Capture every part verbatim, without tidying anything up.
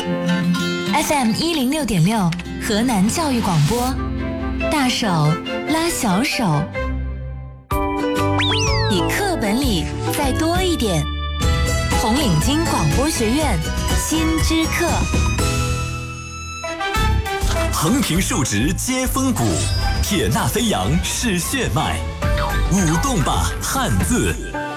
F M 一零六点六，河南教育广播，大手拉小手，比课本里再多一点。红领巾广播学院新知课。 横平竖直接风骨，撇捺飞扬是血脉，舞动吧汉字。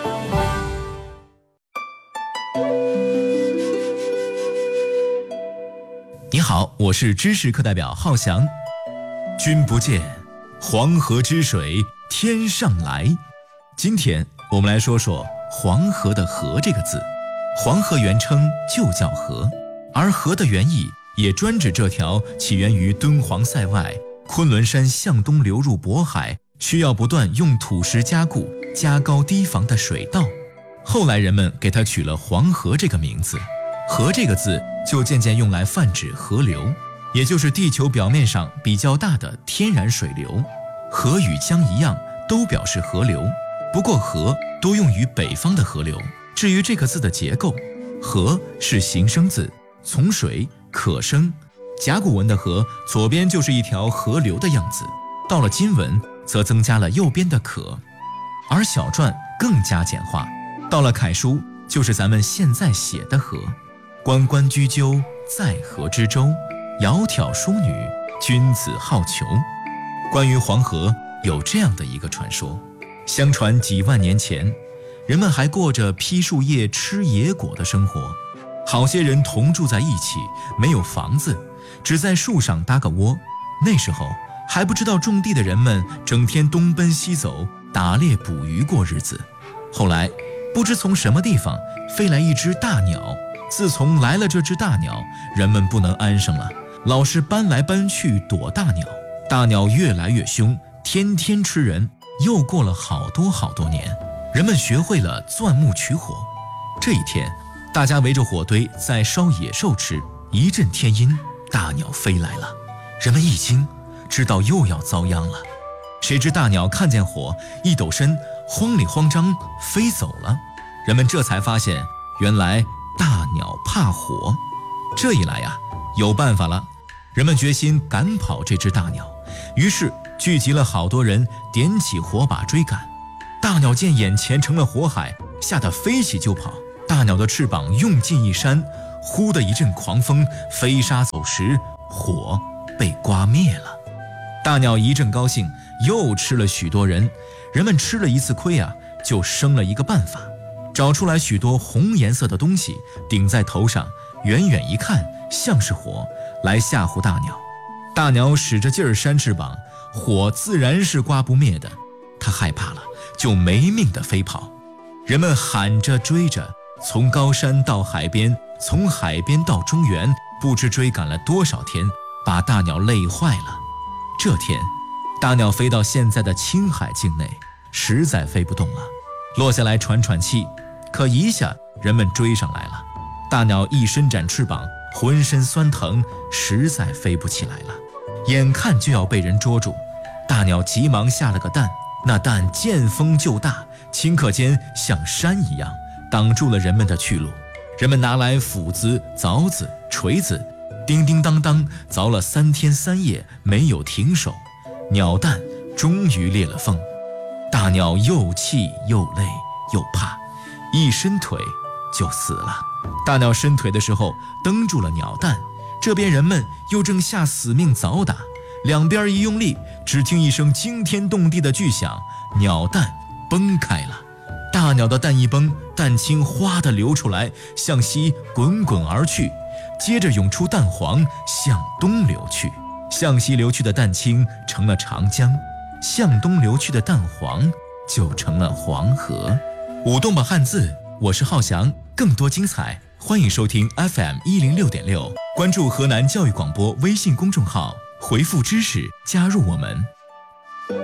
你好，我是知识课代表浩翔。君不见，黄河之水天上来。今天我们来说说黄河的河这个字。黄河原称就叫河，而河的原意也专指这条起源于敦煌塞外昆仑山向东流入渤海，需要不断用土石加固加高堤防的水道。后来人们给它取了黄河这个名字，河这个字就渐渐用来泛指河流，也就是地球表面上比较大的天然水流。河与江一样，都表示河流，不过河多用于北方的河流。至于这个字的结构，河是形声字，从水可生，甲骨文的河左边就是一条河流的样子，到了金文则增加了右边的可，而小篆更加简化，到了楷书就是咱们现在写的河。关关雎鸠，在河之洲，窈窕淑女，君子好逑。关于黄河有这样的一个传说，相传几万年前，人们还过着劈树叶吃野果的生活，好些人同住在一起，没有房子，只在树上搭个窝。那时候还不知道种地的人们整天东奔西走，打猎捕鱼过日子。后来不知从什么地方飞来一只大鸟，自从来了这只大鸟，人们不能安生了，老是搬来搬去躲大鸟。大鸟越来越凶，天天吃人。又过了好多好多年，人们学会了钻木取火。这一天，大家围着火堆在烧野兽吃，一阵天阴，大鸟飞来了。人们一惊，知道又要遭殃了。谁知大鸟看见火，一抖身，慌里慌张飞走了。人们这才发现，原来大鸟怕火。这一来呀，有办法了。人们决心赶跑这只大鸟，于是聚集了好多人，点起火把追赶。大鸟见眼前成了火海，吓得飞起就跑。大鸟的翅膀用劲一扇，忽的一阵狂风，飞沙走石，火被刮灭了。大鸟一阵高兴，又吃了许多人。人们吃了一次亏啊，就生了一个办法，找出来许多红颜色的东西顶在头上，远远一看像是火，来吓唬大鸟。大鸟使着劲儿扇翅膀，火自然是刮不灭的。他害怕了，就没命地飞跑。人们喊着追着，从高山到海边，从海边到中原，不知追赶了多少天，把大鸟累坏了。这天，大鸟飞到现在的青海境内，实在飞不动了，落下来喘喘气。可一下人们追上来了，大鸟一伸展翅膀，浑身酸疼，实在飞不起来了，眼看就要被人捉住。大鸟急忙下了个蛋，那蛋见风就大，顷刻间像山一样挡住了人们的去路。人们拿来斧子、凿子、锤子，叮叮当当凿了三天三夜，没有停手。鸟蛋终于裂了缝，大鸟又气又累又怕，一伸腿就死了。大鸟伸腿的时候蹬住了鸟蛋，这边人们又正下死命凿打，两边一用力，只听一声惊天动地的巨响，鸟蛋崩开了。大鸟的蛋一崩，蛋清哗地流出来，向西滚滚而去，接着涌出蛋黄，向东流去。向西流去的蛋清成了长江，向东流去的蛋黄就成了黄河。舞动吧汉字，我是浩翔。更多精彩，欢迎收听 F M 一零六点六，关注河南教育广播微信公众号，回复知识加入我们。